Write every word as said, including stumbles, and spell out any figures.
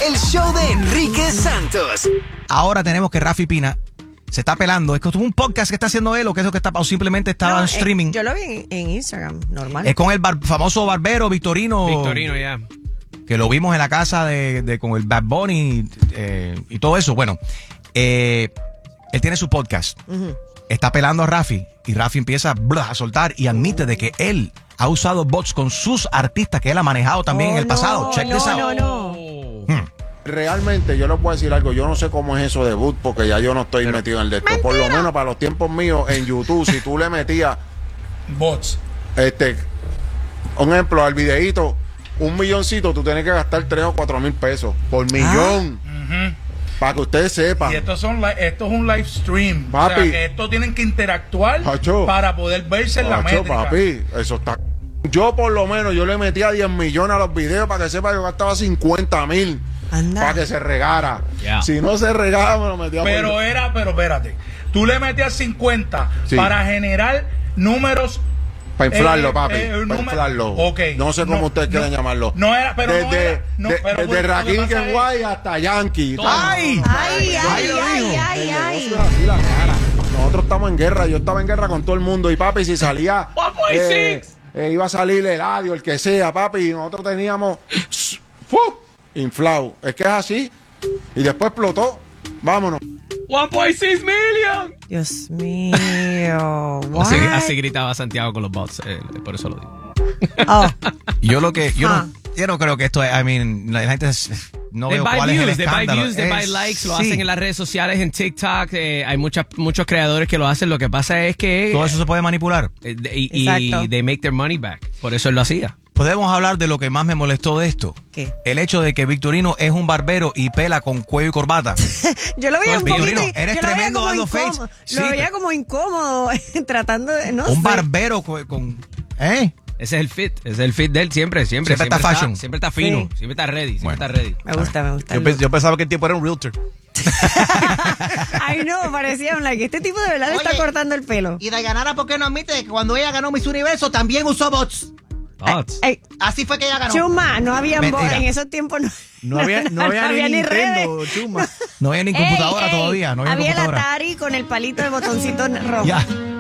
el show de Enrique Santos. Ahora tenemos que Rafi Pina se está pelando. Es que es un podcast que está haciendo él o que es lo que está, o simplemente estaba No, en eh, streaming. Yo lo vi en, en Instagram, normal. Es con el bar- famoso barbero Victorino. Victorino, ya. Que lo vimos en la casa de, de con el Bad Bunny eh, y todo eso. Bueno, eh, él tiene su podcast. Ujú. Está pelando a Rafi y Rafi empieza blah, a soltar y admite de que él ha usado bots con sus artistas que él ha manejado también Oh, en el pasado. no, Check no, this out. no, no. Hmm. Realmente yo les puedo decir algo, yo no sé cómo es eso de boot porque ya yo no estoy metido en el de esto. Por lo menos para los tiempos míos en YouTube, si tú le metías Bots. este un ejemplo al videíto, un milloncito, tú tienes que gastar tres o cuatro mil pesos por millón. Ujú. Para que ustedes sepan. Y estos son li- esto es un live stream. Papi. O sea, que esto tienen que interactuar Pacho. para poder verse en la Pacho, métrica. papi, eso está. Yo por lo menos yo le metía diez millones a los videos para que sepa yo gastaba cincuenta mil Anda. para que se regara. Ya. Si no se regara me lo metía Pero por... era, pero espérate. Tú le metías cincuenta Sí. para generar números. Para inflarlo, eh, papi. eh, para número- inflarlo. Ok. No sé cómo No, ustedes no, quieran llamarlo. no era- pero no desde, era- no, de- pero desde bueno, lo que Raquín pasa es- Kenway hasta Yankee. Todo. ¡Ay! Ay, ay, lo ay, dijo. ay, El ay. negocio es así, la cara. Nosotros estamos en guerra. Yo estaba en guerra con todo el mundo. Y papi, si salía. one point eh, six. eh, iba a salir el Eladio, el que sea, papi. Y nosotros teníamos. ¡fu! Inflado. Es que es así. Y después explotó. Vámonos. one point six million. Dios mío. Así, What? así gritaba Santiago con los bots, eh, por eso lo digo. Oh, Yo lo que yo Ah. no yo no creo que esto es, I mean, la, la gente es- no They veo buy cuál es el views, they buy escándalo. views, they buy Es- likes, lo sí. hacen en las redes sociales, en TikTok, eh, hay muchas, muchos creadores que lo hacen, lo que pasa es que... Todo eso se puede manipular. eh, y, y Exacto. they make their money back, por eso él lo hacía. Podemos hablar de lo que más me molestó de esto. ¿qué? El hecho de que Victorino es un barbero y pela con cuello y corbata. Yo lo veía Pues, un poquito. Victorino, yo eres lo veía tremendo como dando incómodo. face. Sí, Lo veía pero- como incómodo, tratando de. No un sé. barbero co- con... ¿Eh? Ese es el fit, ese es el fit de él siempre, siempre. Siempre está fashion. Siempre está fino, Sí. siempre está ready, siempre Bueno. está ready. Me gusta, me gusta. Yo, pens- yo pensaba que el tipo era un realtor. Ay, no, parecía un like. Este tipo de verdad le está Oye, cortando el pelo. Y Dayanara, ¿por qué no admite que cuando ella ganó Miss Universo también usó bots? Bots. Ey, Así fue que ella ganó. Chuma, no había Mentira. bots en esos tiempos. No, No había, no había ni Nintendo, chuma. No había ni Ey, computadora ey, todavía. No había, había el computadora. Atari con el palito de botoncito rojo. Ya.